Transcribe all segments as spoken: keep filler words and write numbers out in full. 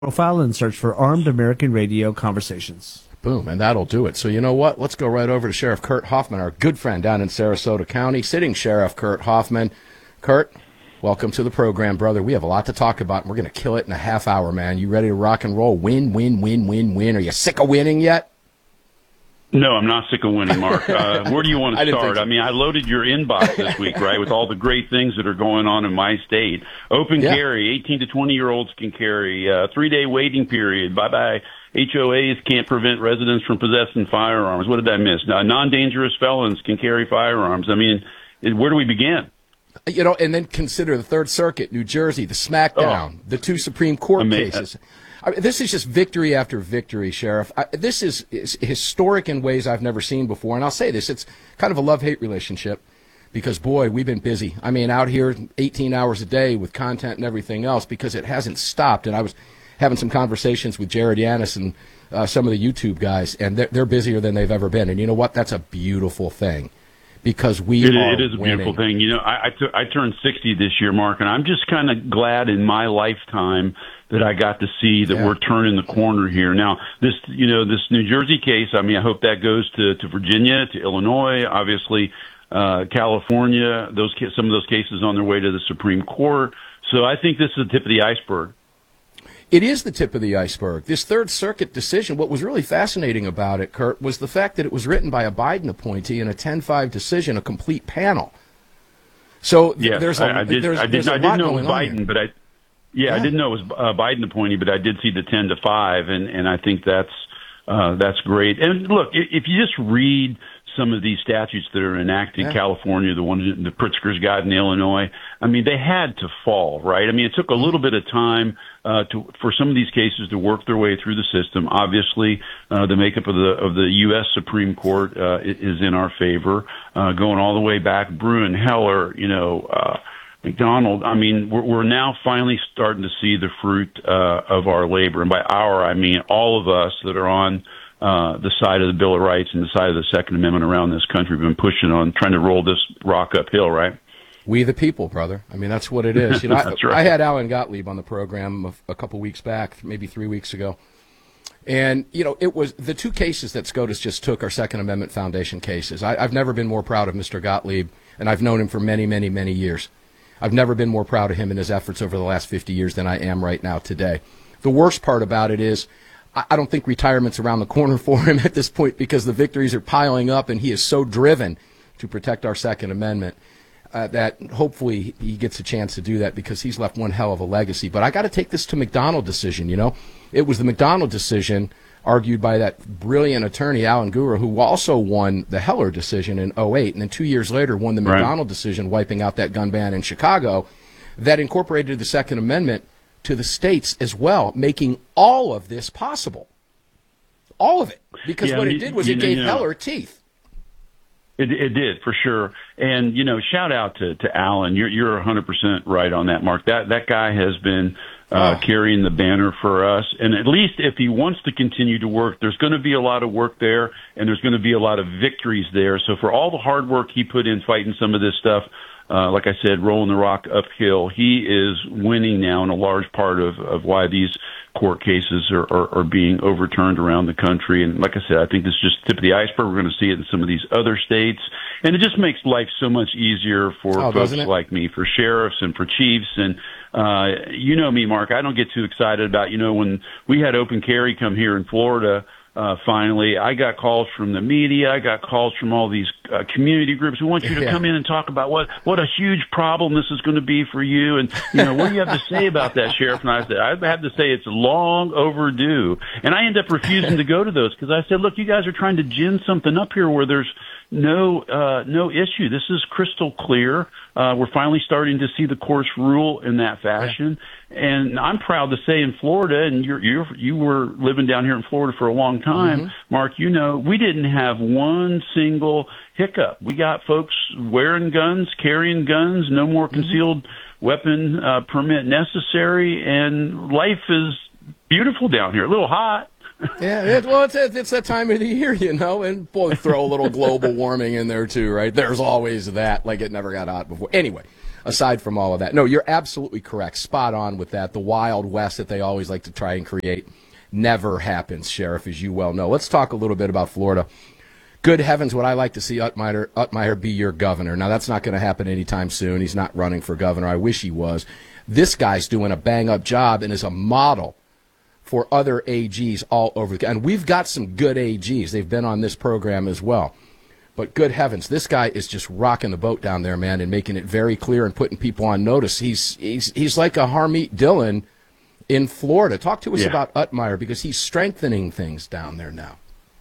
profile and search for Armed American Radio Conversations. Boom, and that'll do it. So you know what? Let's go right over to Sheriff Kurt Hoffman, our good friend down in Sarasota County. Sitting Sheriff Kurt Hoffman. Kurt, welcome to the program, brother. We have a lot to talk about, and we're going to kill it in a half hour, man. You ready to rock and roll? Win, win, win, win, win. Are you sick of winning yet? No, I'm not sick of winning, Mark. Uh, where do you want to I didn't start? think so. I mean, I loaded your inbox this week, right, with all the great things that are going on in my state. Open Yeah. carry, eighteen to twenty-year-olds can carry. Uh, three-day waiting period. Bye-bye. H O As can't prevent residents from possessing firearms. What did I miss? Uh, non-dangerous felons can carry firearms. I mean, it, where do we begin? You know, and then consider the Third Circuit, New Jersey, the smackdown, oh. the two Supreme Court Ama- cases. I mean, this is just victory after victory, Sheriff. I, this is, is historic in ways I've never seen before. And I'll say this, it's kind of a love-hate relationship because, boy, we've been busy. I mean, out here eighteen hours a day with content and everything else because it hasn't stopped. And I was having some conversations with Jared Yanis and uh, some of the YouTube guys, and they're, they're busier than they've ever been. And you know what? That's a beautiful thing. Because we it, are it is a winning. beautiful thing. You know, I, I, t- I turned sixty this year, Mark, and I'm just kind of glad in my lifetime that I got to see that Yeah. we're turning the corner here. Now, this, you know, this New Jersey case, I mean, I hope that goes to, to Virginia, to Illinois, obviously, uh, California, those ca- some of those cases on their way to the Supreme Court. So I think this is the tip of the iceberg. It is the tip of the iceberg. This Third Circuit decision, what was really fascinating about it, Kurt, was the fact that it was written by a Biden appointee in a ten five decision, a complete panel. So th- Yes, there's a, I, I did. there's, I, did, there's a I lot didn't know going it was on Biden, here. but I, yeah, Yeah. I didn't know it was uh, Biden appointee, but I did see the ten to five, and and I think that's uh, that's great. And look, if, if you just read some of these statutes that are enacted, Yeah. California, the one the Pritzker's got in Illinois, I mean, they had to fall, right? I mean, it took a little bit of time uh, to for some of these cases to work their way through the system. Obviously, uh, the makeup of the of the U S Supreme Court uh, is in our favor, uh, going all the way back, Bruin, Heller, you know. Uh, McDonald, I mean, we're, we're now finally starting to see the fruit uh, of our labor. And by our, I mean all of us that are on uh, the side of the Bill of Rights and the side of the Second Amendment around this country have been pushing on, trying to roll this rock uphill, right? We the people, brother. I mean, that's what it is. You know, That's I, right. I had Alan Gottlieb on the program a, a couple weeks back, maybe three weeks ago. And, you know, it was the two cases that SCOTUS just took are Second Amendment Foundation cases. I, I've never been more proud of Mister Gottlieb, and I've known him for many, many, many years. I've never been more proud of him and his efforts over the last fifty years than I am right now today. The worst part about it is I, I don't think retirement's around the corner for him at this point because the victories are piling up and he is so driven to protect our Second Amendment uh, that hopefully he gets a chance to do that because he's left one hell of a legacy. But I got to take this to McDonald decision, you know. It was the McDonald decision argued by that brilliant attorney, Alan Gura, who also won the Heller decision in oh eight, and then two years later won the Right. McDonald decision, wiping out that gun ban in Chicago, that incorporated the Second Amendment to the states as well, making all of this possible. All of it. Because Yeah, what you- it did was you it know- gave you know- Heller teeth. It, it did for sure, and you know, shout out to to Alan. You're you're one hundred percent right on that, Mark. That that guy has been uh, Oh. carrying the banner for us, and at least if he wants to continue to work, there's going to be a lot of work there, and there's going to be a lot of victories there. So for all the hard work he put in fighting some of this stuff, uh, like I said, rolling the rock uphill, he is winning now, and a large part of of why these court cases are, are, are being overturned around the country. And like I said, I think this is just the tip of the iceberg. We're going to see it in some of these other states. And it just makes life so much easier for Oh, folks doesn't it? like me, for sheriffs and for chiefs. And, uh, you know me, Mark, I don't get too excited about, you know, when we had open carry come here in Florida, uh, finally, I got calls from the media. I got calls from all these uh, community groups. We want you to Yeah. come in and talk about what, what a huge problem this is going to be for you. And, you know, what do you have to say about that, Sheriff? And I said, I have to say it's long overdue. And I end up refusing to go to those because I said, look, you guys are trying to gin something up here where there's no, uh, no issue. This is crystal clear. Uh, we're finally starting to see the courts rule in that fashion. And I'm proud to say in Florida, and you're, you're, you were living down here in Florida for a long time, Mm-hmm. Mark, you know, we didn't have one single hiccup. We got folks wearing guns, carrying guns, no more concealed weapon uh, permit necessary, and life is beautiful down here. A little hot. Yeah, it, well, it's, it's that time of the year, you know, and boy, throw a little global warming in there too, right? There's always that, like it never got hot before. Anyway, aside from all of that, no, you're absolutely correct. Spot on with that. The Wild West that they always like to try and create never happens, Sheriff, as you well know. Let's talk a little bit about Florida. Good heavens, would I like to see Utmeyer, Utmeyer be your governor. Now, that's not going to happen anytime soon. He's not running for governor. I wish he was. This guy's doing a bang-up job and is a model for other A Gs all over the, and we've got some good A Gs. They've been on this program as well. But good heavens, this guy is just rocking the boat down there, man, and making it very clear and putting people on notice. He's he's he's like a Harmeet Dillon in Florida. Talk to us yeah. about Utmeyer, because he's strengthening things down there now.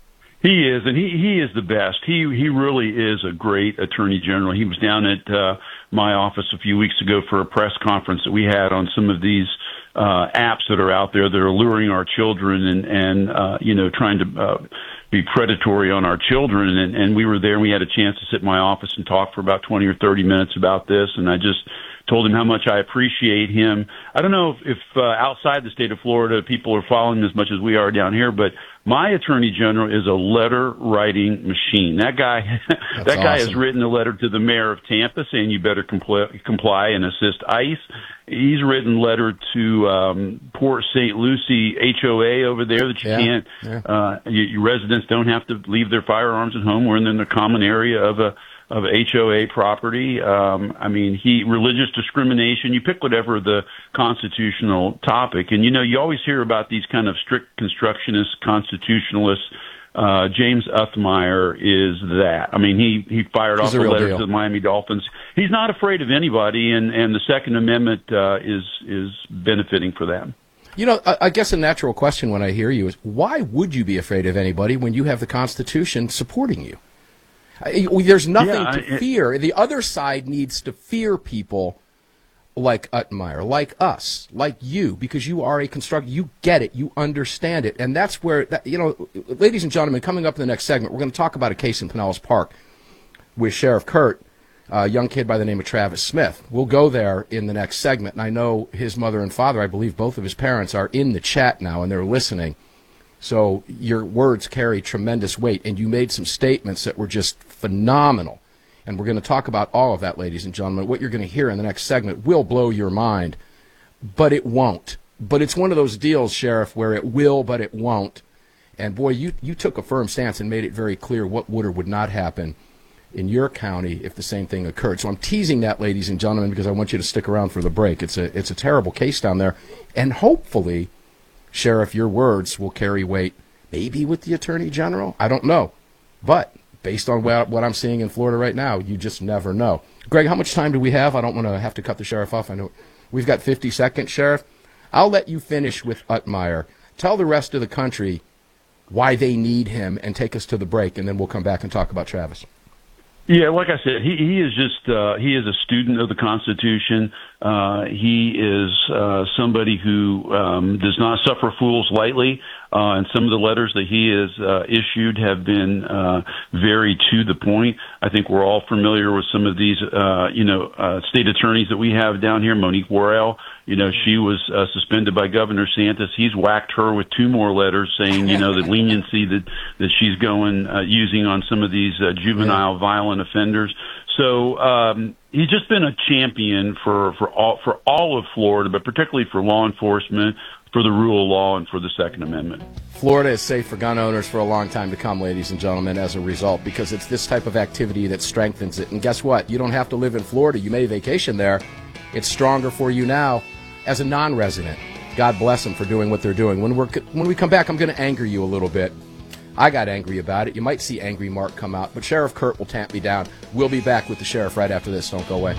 He is, and he, he is the best. He he really is a great attorney general. He was down at uh, my office a few weeks ago for a press conference that we had on some of these uh, apps that are out there that are luring our children and, and uh, you know, trying to uh, be predatory on our children. And, and we were there, and we had a chance to sit in my office and talk for about twenty or thirty minutes about this. And I just told him how much I appreciate him. I don't know if, if uh, outside the state of Florida people are following him as much as we are down here, but my attorney general is a letter writing machine. That guy, that That's guy awesome. has written a letter to the mayor of Tampa saying you better comply, comply and assist ICE. He's written a letter to um, Port Saint Lucie H O A over there that you Yeah, can't, yeah. uh, you, your residents don't have to leave their firearms at home. We're in the common area of a of H O A property. Um, I mean, he religious discrimination. You pick whatever the constitutional topic, and you know, you always hear about these kind of strict constructionist constitutionalists. Uh, James Utmeyer is that. I mean, he he fired He's off a a real letter deal. to the Miami Dolphins. He's not afraid of anybody, and and the Second Amendment uh, is is benefiting for that. You know, I, I guess a natural question when I hear you is, why would you be afraid of anybody when you have the Constitution supporting you? I, there's nothing Yeah, to I- fear. The other side needs to fear people like Utmeyer, like us, like you, because you are a constructor. You get it. You understand it. And that's where, that, you know, ladies and gentlemen, coming up in the next segment, we're going to talk about a case in Pinellas Park with Sheriff Kurt, a young kid by the name of Travis Smith. We'll go there in the next segment. And I know his mother and father, I believe both of his parents, are in the chat now, and they're listening. So your words carry tremendous weight, and you made some statements that were just phenomenal. And we're going to talk about all of that, ladies and gentlemen. What you're going to hear in the next segment will blow your mind, but it won't. But it's one of those deals, Sheriff, where it will, but it won't. And, boy, you, you took a firm stance and made it very clear what would or would not happen in your county if the same thing occurred. So I'm teasing that, ladies and gentlemen, because I want you to stick around for the break. It's a, it's a terrible case down there. And hopefully, Sheriff, your words will carry weight, maybe with the Attorney General. I don't know. But based on what, what I'm seeing in Florida right now, you just never know. Greg, how much time do we have? I don't want to have to cut the Sheriff off. I know we've got fifty seconds, Sheriff. I'll let you finish with Utmeyer. Tell the rest of the country why they need him and take us to the break, and then we'll come back and talk about Travis. Yeah, like I said, he, he is just, uh, he is a student of the Constitution. Uh, he is, uh, somebody who, um, does not suffer fools lightly. Uh, and some of the letters that he has, uh, issued have been, uh, very to the point. I think we're all familiar with some of these, uh, you know, uh, state attorneys that we have down here. Monique Worrell, you know, she was, uh, suspended by Governor Santos. He's whacked her with two more letters saying, you know, the leniency that, that she's going, uh, using on some of these, uh, juvenile violent offenders. So, um, he's just been a champion for, for all, for all of Florida, but particularly for law enforcement, for the rule of law, and for the Second Amendment. Florida is safe for gun owners for a long time to come, ladies and gentlemen, as a result, because it's this type of activity that strengthens it. And guess what? You don't have to live in Florida. You may vacation there. It's stronger for you now as a non-resident. God bless them for doing what they're doing. When, we're, when we come back, I'm going to anger you a little bit. I got angry about it. You might see Angry Mark come out, but Sheriff Kurt will tamp me down. We'll be back with the Sheriff right after this. Don't go away.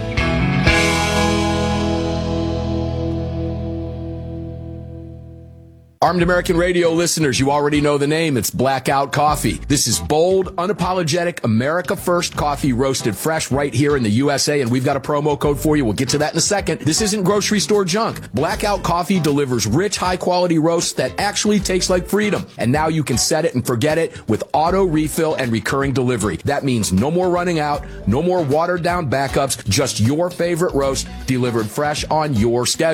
Armed American Radio listeners, you already know the name. It's Blackout Coffee. This is bold, unapologetic, America First coffee roasted fresh right here in the U S A, and we've got a promo code for you. We'll get to that in a second. This isn't grocery store junk. Blackout Coffee delivers rich, high-quality roasts that actually taste like freedom. And now you can set it and forget it with auto refill and recurring delivery. That means no more running out, no more watered-down backups, just your favorite roast delivered fresh on your schedule.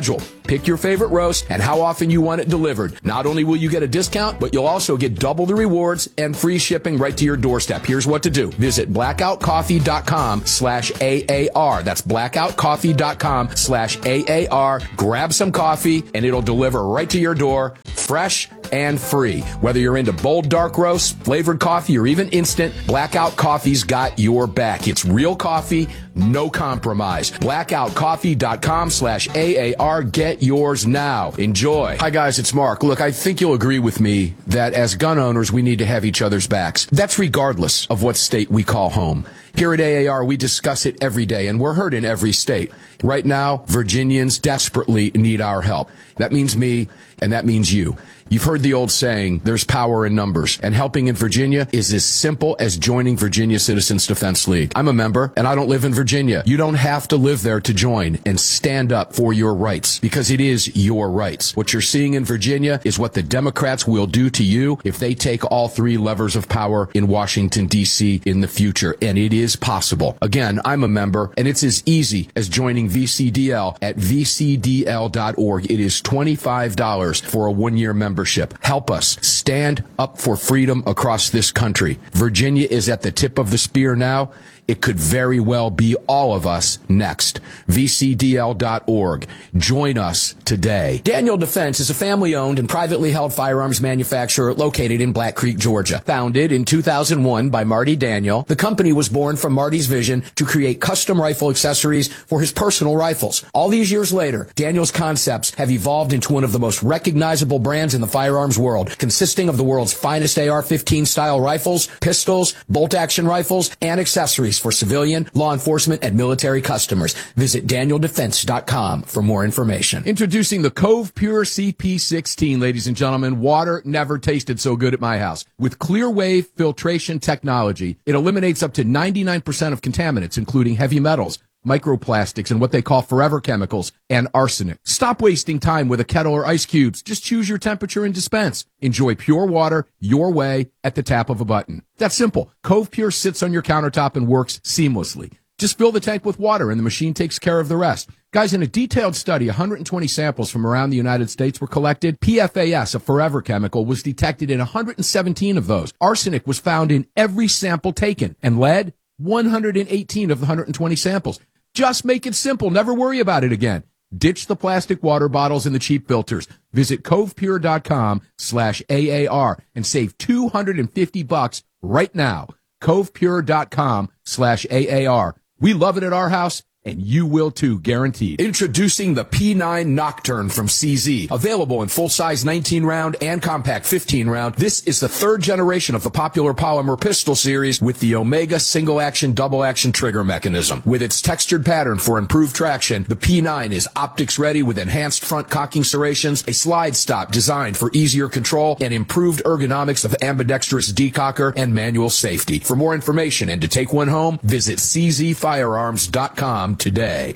Pick your favorite roast and how often you want it delivered. Not only will you get a discount, but you'll also get double the rewards and free shipping right to your doorstep. Here's what to do. Visit blackoutcoffee.com slash AAR. That's blackoutcoffee.com slash AAR. Grab some coffee and it'll deliver right to your door, fresh and free. Whether you're into bold dark roast, flavored coffee, or even instant, Blackout Coffee's got your back. It's real coffee, no compromise. blackoutcoffee.com slash AAR. Get yours now. Enjoy. Hi guys, it's Mark. Look, I think you'll agree with me that as gun owners, we need to have each other's backs. That's regardless of what state we call home. Here at A A R, we discuss it every day, and we're heard in every state. Right now, Virginians desperately need our help. That means me, and that means you. You've heard the old saying, there's power in numbers, and helping in Virginia is as simple as joining Virginia Citizens Defense League. I'm a member, and I don't live in Virginia. You don't have to live there to join and stand up for your rights, because it is your rights. What you're seeing in Virginia is what the Democrats will do to you if they take all three levers of power in Washington, D C in the future, and it is possible. Again, I'm a member, and it's as easy as joining V C D L at v c d l dot org. It is twenty-five dollars for a one-year membership. Help us stand up for freedom across this country. Virginia is at the tip of the spear now. It could very well be all of us next. v c d l dot org. Join us today. Daniel Defense is a family-owned and privately held firearms manufacturer located in Black Creek, Georgia. Founded in two thousand one by Marty Daniel, the company was born from Marty's vision to create custom rifle accessories for his personal rifles. All these years later, Daniel's concepts have evolved into one of the most recognizable brands in the firearms world, consisting of the world's finest A R fifteen style rifles, pistols, bolt-action rifles, and accessories for civilian, law enforcement, and military customers. Visit daniel defense dot com for more information. Introducing the Cove Pure C P sixteen, ladies and gentlemen. Water never tasted so good at my house. With clear wave filtration technology, it eliminates up to ninety-nine percent of contaminants, including heavy metals, microplastics, and what they call forever chemicals, and arsenic. Stop wasting time with a kettle or ice cubes. Just choose your temperature and dispense. Enjoy pure water your way at the tap of a button. That's simple. Cove Pure sits on your countertop and works seamlessly. Just fill the tank with water and the machine takes care of the rest. Guys, in a detailed study, one hundred twenty samples from around the United States were collected. P F A S, a forever chemical, was detected in one hundred seventeen of those. Arsenic was found in every sample taken, and lead, one hundred eighteen of the one hundred twenty samples. Just make it simple. Never worry about it again. Ditch the plastic water bottles and the cheap filters. Visit covepure.com slash AAR and save two hundred fifty bucks right now. covepure.com slash AAR. We love it at our house, and you will too, guaranteed. Introducing the P nine Nocturne from C Z. Available in full-size nineteen round and compact fifteen round, this is the third generation of the popular polymer pistol series with the Omega single-action, double-action trigger mechanism. With its textured pattern for improved traction, the P nine is optics-ready with enhanced front cocking serrations, a slide stop designed for easier control, and improved ergonomics of ambidextrous decocker and manual safety. For more information and to take one home, visit c z firearms dot com today.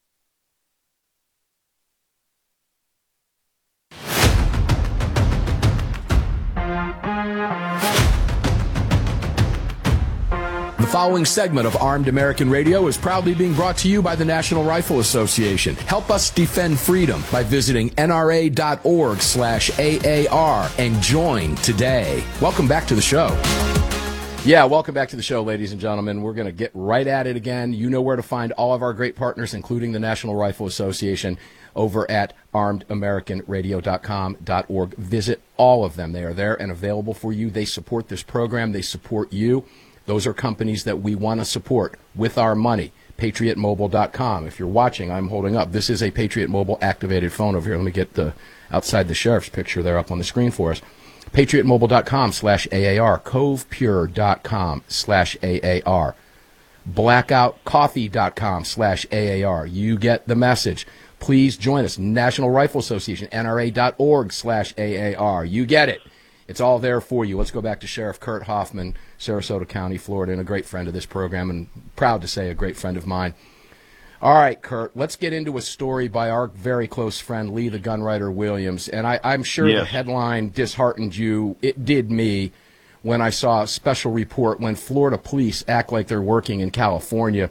The following segment of Armed American Radio is proudly being brought to you by the National Rifle Association. Help us defend freedom by visiting N R A dot org slash A A R and join today. Welcome back to the show. Yeah, welcome back to the show, ladies and gentlemen. We're going to get right at it again. You know where to find all of our great partners, including the National Rifle Association, over at armed american radio dot com dot org. Visit all of them. They are there and available for you. They support this program. They support you. Those are companies that we want to support with our money. patriot mobile dot com. If you're watching, I'm holding up. This is a Patriot Mobile activated phone over here. Let me get the outside the sheriff's picture there up on the screen for us. patriot mobile dot com slash A A R, covepure dot com slash A A R, blackout coffee dot com slash A A R. You get the message. Please join us. National Rifle Association, N R A dot org slash A A R. You get it. It's all there for you. Let's go back to Sheriff Kurt Hoffman, Sarasota County, Florida, and a great friend of this program, and proud to say a great friend of mine. All right, Kurt, let's get into a story by our very close friend, Lee the Gunwriter Williams. And I, I'm sure yes. The headline disheartened you. It did me when I saw a special report when Florida police act like they're working in California.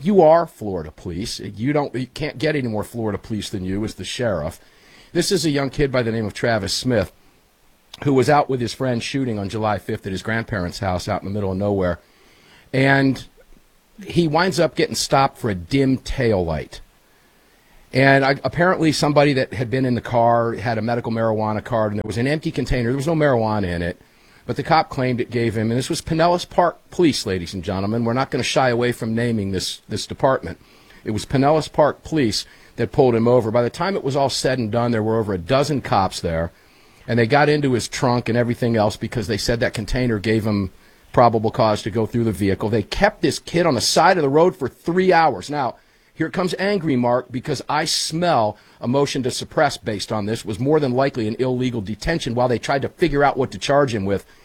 You are Florida police. You don't. You can't get any more Florida police than you as the sheriff. This is a young kid by the name of Travis Smith, who was out with his friend shooting on July fifth at his grandparents' house out in the middle of nowhere. And he winds up getting stopped for a dim tail light. And I, apparently somebody that had been in the car had a medical marijuana card, and there was an empty container. There was no marijuana in it. But the cop claimed it gave him, and this was Pinellas Park Police, ladies and gentlemen. We're not going to shy away from naming this, this department. It was Pinellas Park Police that pulled him over. By the time it was all said and done, there were over a dozen cops there, and they got into his trunk and everything else because they said that container gave him probable cause to go through the vehicle. They kept this kid on the side of the road for three hours. Now, here comes angry Mark, because I smell a motion to suppress based on this. Was more than likely an illegal detention while they tried to figure out what to charge him with